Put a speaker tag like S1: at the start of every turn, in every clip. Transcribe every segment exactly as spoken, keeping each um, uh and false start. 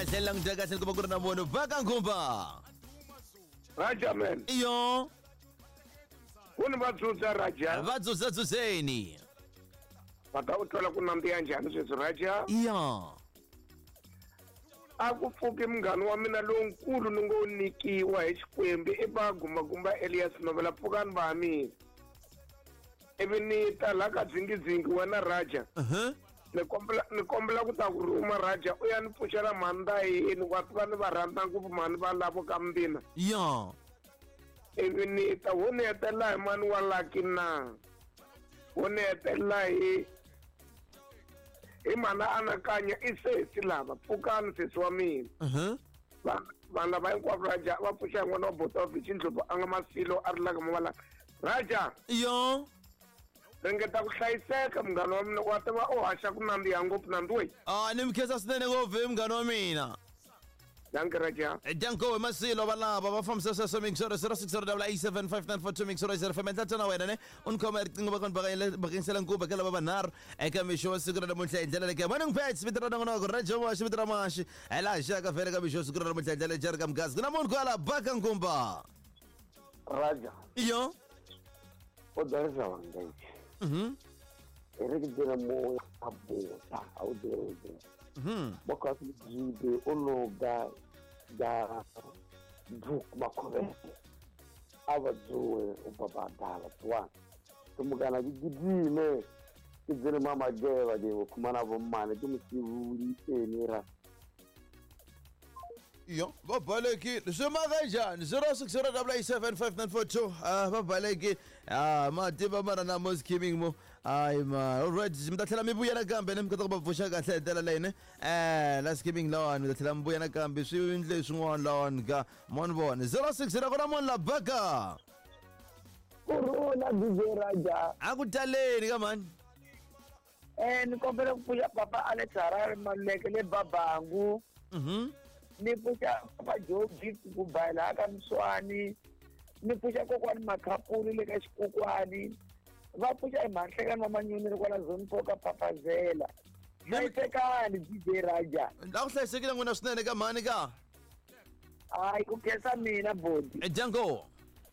S1: kahle la ngida kahle kuba kurina mono baka ngumba
S2: Raja man.
S1: iyo
S2: Kuni vatsutsa Raja.
S1: vatsutsa tsutseni
S2: Baka uthola kunambiya njhani sweswi Raja?
S1: iya
S2: A ku pfuki munghana wa mina lonkulu ni ngo nikiwa hi Xikwembu i Bagumagumba Elias Novela pfukani va mina. Ivi ni ta la ka dzingidzingi wena Raja.
S1: uh-huh.
S2: Ni kombela ni kombela ku ta ku rhuma Raja u ya ni pfuxela mhani ta yini wa tiva ni va rhandza ngopfu mhani va lavo ka mbina.
S1: iya
S2: Ivi ni ta wo ni hetelela hi mani wa Lucky na wo ni hetelela hi hi mana anakanya i sesi lava pfukani sesi wa mina.
S1: uh-huh.
S2: vanhu lava hinkwavo Raja va pfuxa n'wana wa Botovich Ndlopfu a nga masilo a ri laka mavala Raja
S1: iyo
S2: ringeta ku hlayiseka munghana wa mina wa tiva u haxa ku nandziha ngopfu nandzi weyi
S1: ah ni mkhensa swinene ngopfu hi munghana wa mina
S2: danke Raja
S1: danko masilo valava va fambisa sweswo mixoro zero six zero eight eight seven five nine four two mixoro zero fm entlata na wena ne unikhoma riqingho va kona bakensela nkuba ka lava vanharhu eka mixo wa siku ra namuntlha hi ndlela leke morning pets vito ra nongonoko raja maxi vito ra maxi hi laha xaka vhele ka mixo wa siku ra namuntlha hi ndlela jari ka mgazi ku na munhu kwala baka nkumba
S2: Raja
S1: iyo
S2: u darisa vangeji
S1: mhm
S2: i ri ku dira moya a bota a wu dira
S1: mhm
S2: bokasi jibe u loga da duk makhuvete a va dzuwe u babadala tuwa tumugana gidime kizile mama geva de kumana vo mane tumusivuli enira
S1: iyo va balekile swi maka njhani zero six zero eight seven five nine four two ah va balekile ah mativa mara na mos kiming mo ay ma alright mi ta tlhela mi vuya nakambe ne mi kota ku va pfuxa kahle hi ndlela leyine eh la skipping lawani mi ta tlhela mi vuya nakambe swi endle swin'wana lawani ka moni vona zero six zero ku na munhu la baka
S2: kurona D J Raja
S1: a ku taleni ka mani
S2: eh ni kombela ku pfuxa papa Alex Harare Maluleke le Babangu
S1: mhm
S2: ni pfuxa papa Joe Big ku bayila ka Mswani ni pfuxa kokwani Makhapuli le ka Xikokwani va pfuxa hi Mahlekani wa Manyoni ri kwala zone four ka Papazela hlayisekani D J Raja
S1: la ku hlayisekile n'wina swinene ka mani ka
S2: hayi ku khensa mina bodi
S1: Django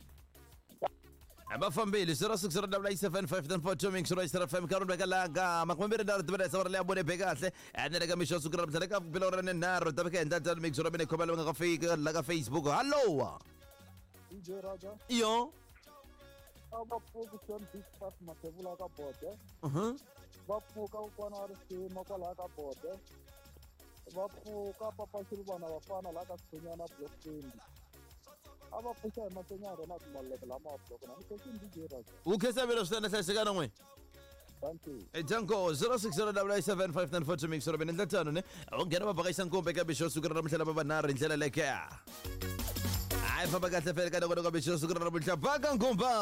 S1: abafambili zero six zero eight seven five nine four two mixo ra F M karona ka langa makumembiri ndarho tivela sa le abone bekahle ene ka misho sukura mtale ka bilo ra nenaro tabeka endata mixo ra bine khomela nga fika la ka Facebook hello
S3: D J Raja
S1: iyo
S3: aba pfuka son big fast matevula ka bote
S1: mhm
S3: va pfuka ukwana ri sima kwala ka bote va pfuka papa Silvana vafana la ka Sonyana block twenty ava pfuxa hi Matsenyana na Maluleke lama block na ni D J Raja
S1: u khesa velo swinene hlayisekana n'we
S3: thank you
S1: Django zero six zero eight seven five nine four two mixo ra bine ndlatano ne u nghena va bakayisa nkumbe ka misho sukura ra mhlala va vanharhu ndlela leke ay famba kahle fele ka nongonoko misho sukura ra mhlala baka nkumba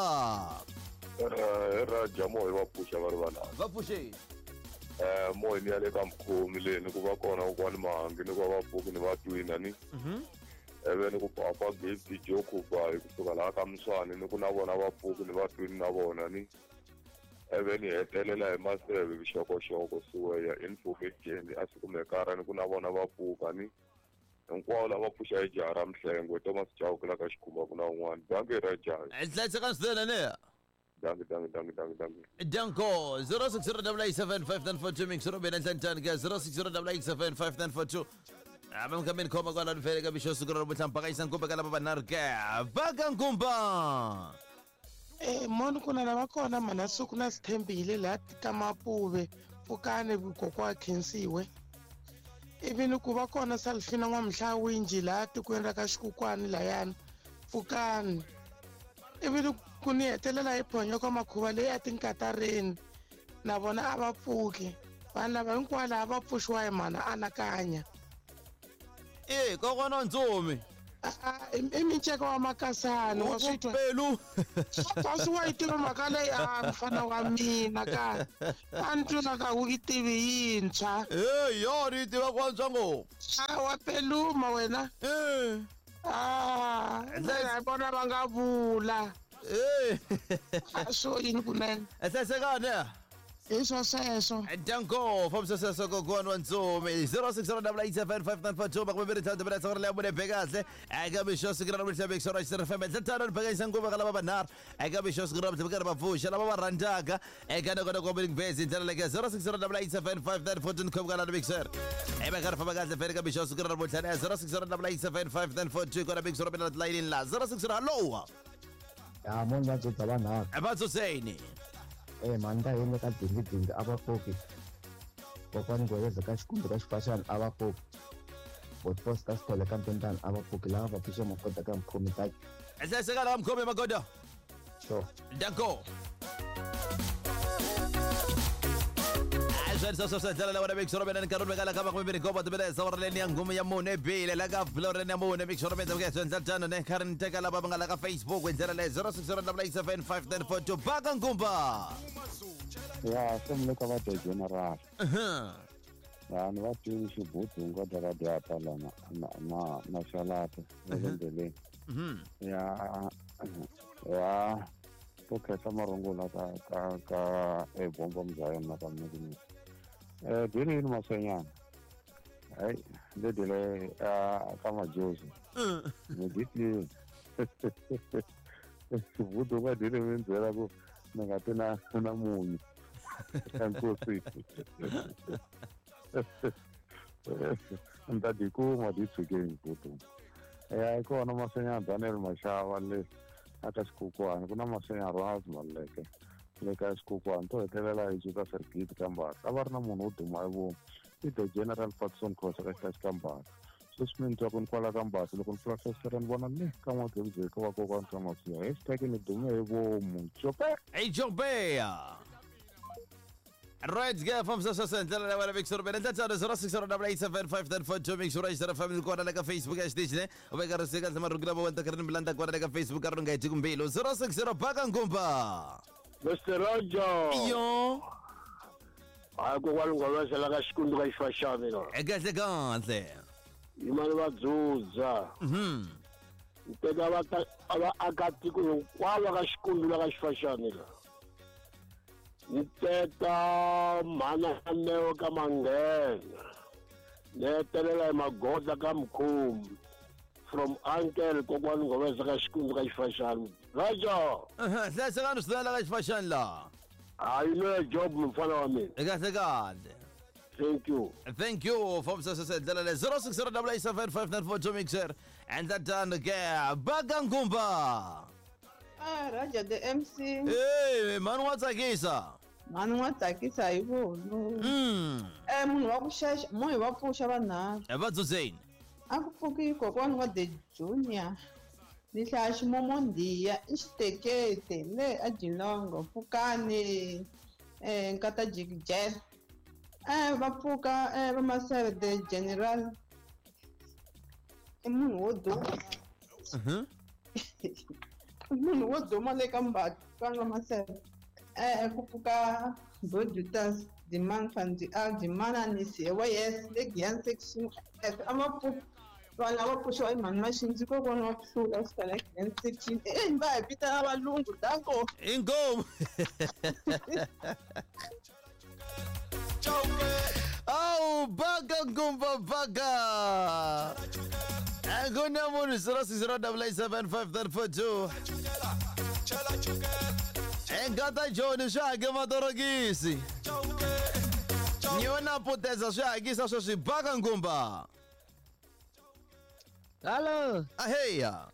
S4: eh Raja moyo va pfuxa va ri valava
S1: va pfuxe
S4: eh moyo ni ya le ka mkhomi leni ku va kona kokwani Mahangi ni ku va va pfuki ni va twina ni
S1: mhm
S4: eve ni ku papa Baby Joe Kubayi kusuka laha ka Mswani ni ku na vona va pfuki ni va twini na vona ni eve ni hetelela hi Maseve vuxokoxoko Siweya Information a swi kumekara ni ku na vona va pfuka ni hinkwavo lava pfuxa hi jaha ra Mhlengwe Thomas Chauke la ka Xikhumba ku na un'wana dange Raja
S1: hlayisekani swinene ne
S4: dange dange dange dange dange
S1: Danko zero six zero eight seven five nine four two mixo ra bine ndlatano ka zero six zero eight seven five nine four two aba mkameni khoma kwala rifele ka misho sukura ro mutlampa ka isankumba ka lava vanharhu ka baka nkumba
S5: Eh moni kuna lava kona mana suku na Sithembile la ka Mapuve pfukani kokwa khensiwe ivi ni ku va kona Salfina N'wamhla Winji la tikweni ra ka Xikokwani layani pfukani ivi ni ku ni hetelela hi Phonyoko Makhuva leyi a tinkatareni na vona a va pfuki vanhu lava hinkwavo lava va pfuxiwa hi mana anakanya
S1: eh kokwana Ntsumi
S5: i minceka wa Makasana wa switwa
S1: pelu
S5: a swi wa yi tiva mhaka leyi a mfana wa mina ka a ni twi nga ka u yi tivi yintshwa
S1: eh yo ri tiva kwantswa ngopfu
S5: a wa peluma wena
S1: eh
S5: ah ndzi vona va nga vula
S1: eh
S5: a swo yini kunene
S1: hlayisekani
S5: hi swo sweswo
S1: danko from seseso kokwani wantsumi zero six zero eight eight seven five nine four two makumembiri ntlhanu timinetse awara leya mune bekahle eka mixo sikira namhlanje bexora xisirifembe ntlhatlhanu ni phakanyisa nguva ka lava vanharhu eka mixo sikira namhlanje va karhi va pfuxa lava va rhandzaka eka nakona kombeni base hi ndlela leke zero six zero eight eight seven five nine four two ni khomi ka lana mixer i va karhi famba kahle fene ka mixo sikira namuntlhanu ya zero six zero eight eight seven five nine four two kona mixo ropela tilayinini la zero six zero hallowa
S6: ya moni va dzodza vanharhu
S1: vatsoseni
S6: e mani ta yini ka dingidingi a va koki kokwani ngweveza ka xikumbi ka xifashani a va koki botpos ka sithole ka ntentani a va koki lava va pfuxe makota ka mukhomi taki
S1: hlayisekala ka mukhomi magoda
S6: sure
S1: danko sososendlela la wena mixoromena nkaroni vekala ka makumembiri nkombo timinetse awara leni ya nghumu ya mune bile la ka floreni ya mune mixoromena vukeswe ntlhatlhanu ne nkarhi ni teka lava va nga la ka facebook hi ndlela leyi zero six zero eight eight seven five nine four two baka nkumba
S3: ya se mle ka va de general ya ni va tivi xibudunga bya ka dyata la na na na xalata endleleni ya ya to khetha marungulo ka ka ka ebombo mzayeni na ka mnekini eh dini ni masenyana ai le dile ka majozi ni diti vudo va dile venzela ku nga tena na munyu kankosi ndadi ku ma ditsukeni vudo eh ko na masenyana Daniel Mashava le aka xikukwana ku na masenya ras maleke le ka xikukwana to hetelela hi juka circuit kambaka a va ri na munhu wo duma hi vomu i the general Patson Khosa ka xita xikambaka so swi mi twa ku ni kwala kambaka loko ni fika festival ni vona le ka n'wagebye ka va kokwani ka masiya hi xiteke ni dume hi vomu jope
S1: hey jobeya right girl from Sasa ndlela la wena mixer bene ntlhatlhanu zero six zero eight eight seven five nine four two mixer ra xisera family kona le ka facebook ya xitichi ne u veka risika ntlha marungu lama wenta karini milanda kona le ka facebook ka ri nga heti kumbilu zero six zero baka nkumba
S2: mister Rojo
S1: yo
S2: hayi kokwani ngolwesela ka xikundu ka xifashane no
S1: kahle kahle
S2: imani va dzudza
S1: mhm
S2: teka va va akatiko hinkwavo ka xikundu la ka xifashane la ni teka mhana neo ka manghena ni hetelela hi magoza ka mukhomi from uncle kokwani ngobeza ka xikundu ka xifashani rajo
S1: hlayisekani swinene ka xifashani laha
S2: hayi no job mfana wa mina
S1: kahle kahle
S2: thank you
S1: thank you from Sasa ndlela le zero six zero eight eight seven five nine four two mixer and that done ke baka nkumba
S7: Ah, Raja the M C.
S1: hey mani wa tsakisa
S7: Mani n'wa tsakisa hi vona.
S1: mm
S7: Eh munhu wa ku xexa, munhu wa pfuxa vanharhu.
S1: evatsutseni
S7: A ku pfuki kokwani wa the junior. Ni hlaya ximomondiya i xitekete le a Jilongo Pfukani eh nkata Jigijela. Eh va pfuka eh va Maseve the general. I munhu wo duma.
S1: mhm
S7: Munhu wo duma le ka Mbati ka Maseve. Eh ku pfuka Bodutas Dimang Fandi a Dimana ni sewa yes le Gian section eh ama pfuka vana va pfuxiwa hi mhani maxinzi kokwani wa ku hlula swi tala Gian section eh va hi vitana valungu danko
S1: inkomu awu baka nkumba baka akuna munhu zero six zero eight eight seven five nine four two engata joni swi hake matorokisi nyona puteza swi hakisa sweswi baka nkumba
S8: Hallo,
S1: aheya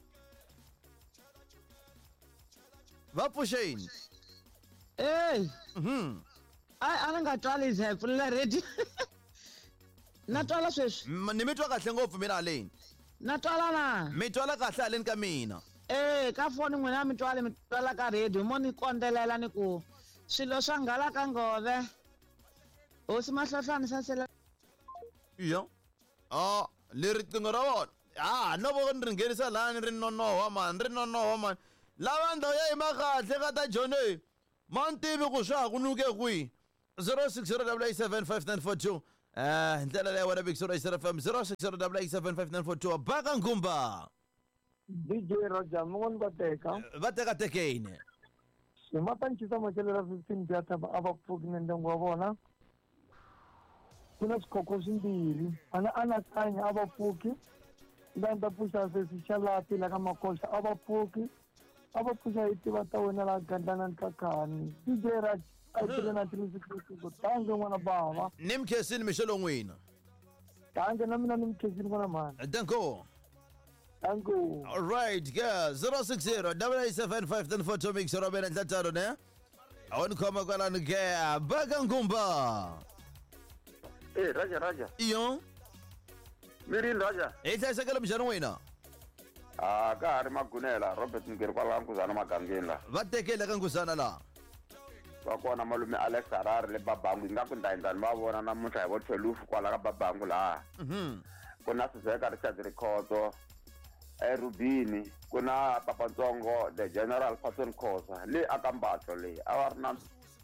S1: va pfuxeni
S8: hey,
S1: mhm
S8: ai a ni nga twali hi hi pfulela radio. Na twala sweswi,
S1: M- ni mi twa kahle ngopfu mina haleni
S8: na twala na.
S1: mi twala kahle haleni ka mina
S8: Eh, ka foni n'wina mi twala mi twala ka radio, mo ni kondzelela ni ku swilo swa nghala ka ngove. Hosi Mahlohlwane sasela.
S1: iyo ah le riqingho ra vona ah no vo ni ri nghenisa lani ri nonoha mani ri nonoha mani lava ndhawu ya hima kahle ka ta jone ma ni tivi ku swa ha ku nuke kwihi zero six zero eight eight seven five nine four two eh hi ndlela leya wena bixo ra xisera fm zero six zero eight eight seven five nine four two baka nkumba
S3: D J Roger mo ngo teka
S1: va tekatekeni
S3: hi matanchisa makelela fifteen data a va pfuki na ndyangu wa vona ku na swikhokho swimbirhi ana anakanya a va pfuki ndani ta pfuxa sesi xa lapi la ka makoxa a va pfuki a va pfuxa hi tiva ta wena la gandlana ntlakani D J Raj a tile na tirisiko tange n'wana bava
S1: ni mi khensini mixelo n'wina
S3: tange na mina ni mi khensini n'wana mani
S1: danko
S3: tango
S1: all right ke zero six zero double eight seven five ten four two mixer wa mina ntlhatano ne a wu ni khoma kwalani ke baka ngumba
S2: Eh, Raja, Raja.
S1: iyo
S2: Mirin Raja.
S1: hi hlayisekele minjhani n'wina
S2: Ah, ka ha ri Magunela, Robert Ngiri kwala Nkuzana magangeni la.
S1: va tekele ka nkuzana laha
S2: Va kona malume Alex Harari le Babangu, ingaku ndayindani va vona namuntlha hi vo twelve kwala ka Babangu laha.
S1: mhm
S2: Ku na Suzeka Richard Rikhoto, eh Rubini, ku na Papantsongo the General Patson Khosa, le aka Mbatlo leyi. A va ri na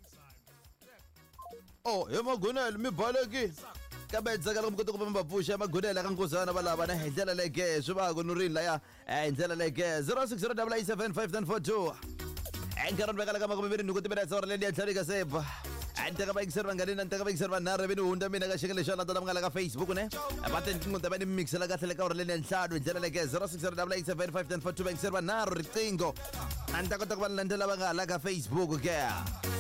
S1: oh hi magunela mi baleki kambe ntsakela ku mi kota ku va mi va pfuxa magunela ka nkuzana va lava na hi ndlela leke swi va ku nurini laya hi ndlela leke zero six zero double eight seven five ten four two enkarani vekala ka makumembirhi ni ku timela tsawara leyi ya tlharika sepa anteka va yingiseri vanganini anteka va yingiseri vanharhu vi ni hunda mina ka xiyenge lexi landzela mi nga la ka Facebook ne va tinqingo ta va ni mixela kahle le ka ura leyi ya nhlanu hi ndlela leke zero six zero double eight seven five ten four two va yingiseri vanharhu riqingho a ni ta kota ku va ni landzela va nga ha la ka Facebook ke